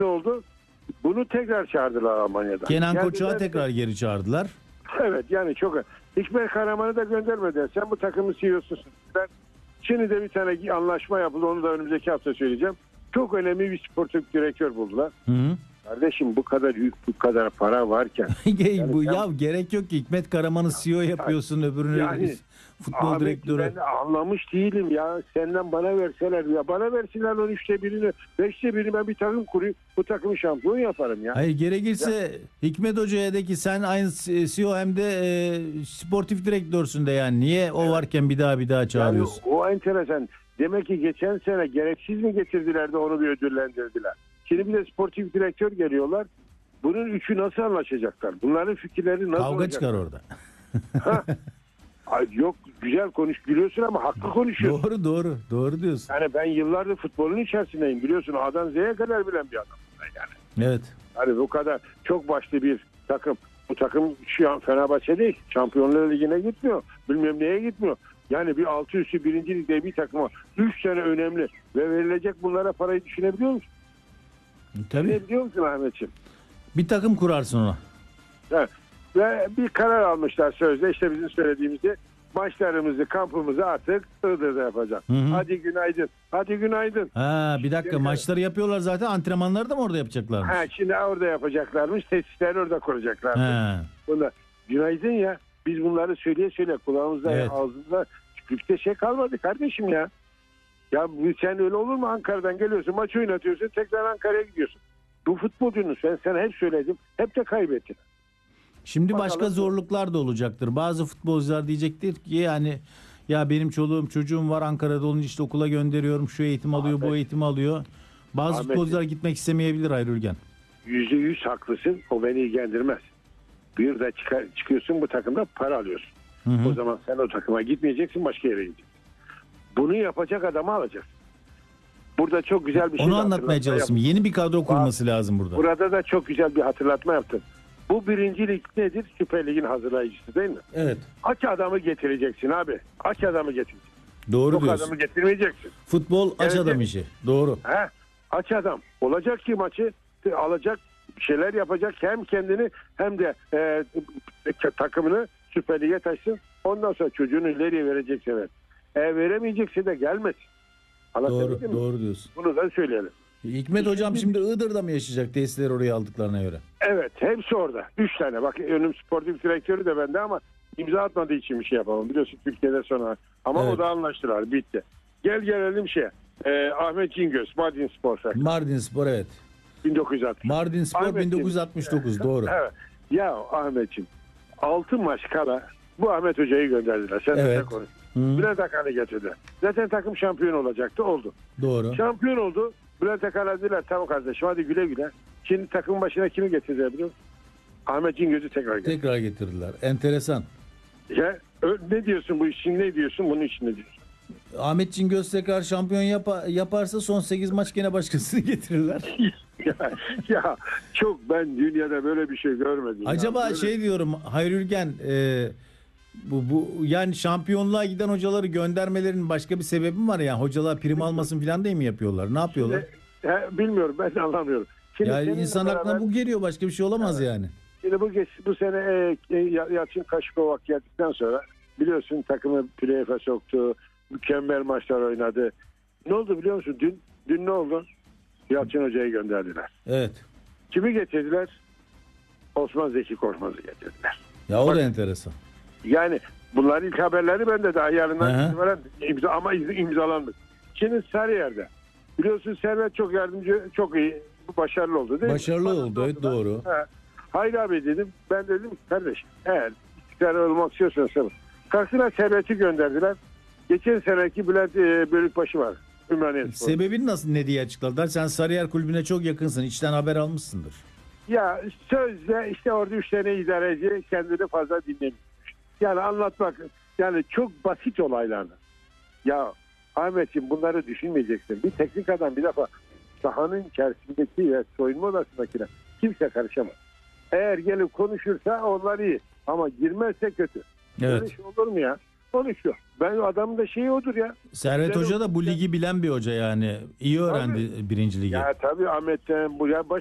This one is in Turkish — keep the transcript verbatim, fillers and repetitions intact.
ne oldu? Bunu tekrar çağırdılar Almanya'dan. Kenan Koçak'ı Geldiler- tekrar geri çağırdılar. Evet yani çok. Hikmet Karaman'ı da göndermediler. Sen bu takımın C E O'susun. Ben şimdi de bir tane anlaşma yapıldı. Onu da önümüzdeki hafta söyleyeceğim. Çok önemli bir sportif direktör buldular. Hı hı. Kardeşim bu kadar yük, bu kadar para varken. bu sen- ya gerek yok ki Hikmet Karaman'ı C E O yapıyorsun, öbürünü Yani, futbol Ahmet, direktörü. ben anlamış değilim ya. Senden bana verseler ya. Bana versinler on üçte birini, beşte birini ben bir takım kurayım. Bu takımı şampiyon yaparım ya. Hayır gerekirse Hikmet Hoca'ya de ki sen aynı C E O hem de e, sportif direktörsün de yani. Niye o varken bir daha bir daha çağırıyorsun? Yani o enteresan. Demek ki geçen sene gereksiz mi getirdiler de onu bir ödüllendirdiler. Şimdi bir de sportif direktör geliyorlar. Bunun üçü nasıl anlaşacaklar? Bunların fikirleri nasıl Kavga olacak? çıkar orada. Ha? Ay yok güzel konuş gülüyorsun ama haklı konuşuyorsun. Doğru doğru doğru diyorsun. Yani ben yıllardır futbolun içerisindeyim biliyorsun. A'dan Z'ye kadar bilen bir adamım ben yani. Evet. Hani bu kadar çok başlı bir takım. Bu takım şu an Fenerbahçe değil. Şampiyonlar Ligi'ne gitmiyor. Bilmem neye gitmiyor. Yani bir altı üstü birinci ligde bir takıma üç sene önemli ve verilecek bunlara parayı düşünebiliyor musun? Tabii. Ne biliyor musun Ahmetciğim? Bir takım kurarsın ona. Evet. Ve bir karar almışlar sözde işte bizim söylediğimizde maçlarımızı kampımızı artık Iğdır'da yapacak. Hı hı. Hadi günaydın. Hadi günaydın. Ha bir dakika Şimdi- maçları yapıyorlar zaten, antrenmanları da mı orada yapacaklarmış? Ha, şimdi orada yapacaklarmış. Tesisleri orada kuracaklarmış. Ha. Bunlar, günaydın ya. Biz bunları söyleye söyle kulağımızda Evet. ağzımızda tükürükte şey kalmadı kardeşim ya. Ya bu- sen öyle olur mu? Ankara'dan geliyorsun maç oynatıyorsun tekrar Ankara'ya gidiyorsun. Bu futbolcunun sen sana hep söyledim. Hep de kaybettin. Şimdi Bakalım. başka zorluklar da olacaktır. Bazı futbolcular diyecektir ki yani ya benim çoluğum çocuğum var Ankara'da, olunca işte okula gönderiyorum, şu eğitim alıyor, Ahmet. bu eğitim alıyor. Bazı Ahmet. futbolcular gitmek istemeyebilir Hayri Ülgen. Yüzde yüz haklısın. O beni ilgilendirmez. Bir de çıkar, çıkıyorsun bu takımda para alıyorsun. Hı hı. O zaman sen o takıma gitmeyeceksin başka yere gideceksin. Bunu yapacak adamı alacaksın. Burada çok güzel bir şey Onu de anlatmaya hatırlatma çalıştım. yaptım. Yeni bir kadro kurması lazım burada. Burada da çok güzel bir hatırlatma yaptım. Bu birinci lig nedir? Süper Lig'in hazırlayıcısı değil mi? Evet. Aç adamı getireceksin abi. Aç adamı getireceksin. Doğru Çok diyorsun. adamı getirmeyeceksin. Futbol aç Evet, adam evet. işi. Doğru. He? Aç adam. Olacak ki maçı alacak, bir şeyler yapacak. Hem kendini hem de e, takımını Süper Lig'e taşısın. Ondan sonra çocuğunu ileriye verecekse ver. E veremeyecekse de gelmesin. Doğru, Anlatabildim mi? doğru diyorsun. Bunu da söyleyelim. Hikmet hocam şimdi Iğdır'da mı yaşayacak, tesisleri oraya aldıklarına göre? Evet hepsi orada. Üç tane. Bak önüm sportif direktörü de bende ama imza atmadığı için bir şey yapamam. Biliyorsun Türkiye'de sonra. Ama Evet. o da anlaştılar. Bitti. Gel gelelim şey. E, Ahmet Cingöz. Mardin Spor Factory. Mardin Spor, evet. bin dokuz yüz altmış. Mardin Spor Ahmetciğim. bin dokuz yüz altmış dokuz doğru. Evet. Ya Ahmetciğim altı maç kala bu Ahmet Hoca'yı gönderdiler. Sen Evet. de konuş. Hı, Bülent Akan'ı getirdiler. Zaten takım şampiyon olacaktı. Oldu. doğru. Şampiyon oldu. Bülent Akan'a dediler tamam kardeşim hadi güle güle. Şimdi takımın başına kimi getirdiler biliyor musun? Ahmet Cingöz'ü tekrar getirdi. Tekrar getirdiler. Enteresan. Ya ö- ne diyorsun bu için, ne diyorsun bunun için ne diyorsun? Ahmet Cingöz tekrar şampiyon yapa- yaparsa son sekiz maç gene başkasını getirirler. ya, ya çok ben dünyada böyle bir şey görmedim. Acaba ya. Böyle- şey diyorum Hayri Ülgen, e, bu, bu yani şampiyonluğa giden hocaları göndermelerinin başka bir sebebi mi var ya? Hocalar prim almasın falan diye mi yapıyorlar? Ne yapıyorlar? He, bilmiyorum ben de anlamıyorum. Şimdi Yani seninle insan beraber- aklına bu geliyor, başka bir şey olamaz yani. Şimdi bu geç, bu sene e, e, Yalçın Kaşıkovak geldikten sonra biliyorsun takımı playoff'a soktu. Mükemmel maçlar oynadı. Ne oldu biliyor musun? Dün dün ne oldu? Yalçın Hoca'yı gönderdiler. Evet. Kimi getirdiler? Osman Zeki Korkmaz'ı getirdiler. Ya o Bak- da enteresan. Yani bunların ilk haberleri bende daha yarından Hı hı. itibaren imza, ama iz- imzalandı. Şimdi Sarıyer'de. Biliyorsun Servet çok yardımcı, çok iyi, başarılı oldu değil Başarılı mi? oldu, evet, doğru. Ha. Hayır abi dedim. Ben dedim kardeş eğer istikrar olmak istiyorsanız kalksınlar Servet'i gönderdiler. Geçen seneki Bülent e, Bölükbaşı var. Ümraniye Spor. Sebebini nasıl, ne diye açıkladılar? Sen Sarıyer Kulübü'ne çok yakınsın. İçten haber almışsındır. Ya sözde işte orada üç tane idareci kendini fazla dinlemiyor. Yani anlatmak yani çok basit olaylardı. Ya Ahmetciğim bunları düşünmeyeceksin. Bir teknik adam bir defa sahanın içerisindeki ve soyunma odasındakiler kimse karışamaz. Eğer gelip konuşursa onlar iyi. Ama girmezse kötü. Evet. Böyle şey olur mu ya? konuşuyor. Ben adamın da şeyi odur ya. Servet Güzel Hoca da bu oldu. ligi bilen bir hoca yani. İyi öğrendi birinci ligi. Ya tabii Ahmet'ten bu ya baş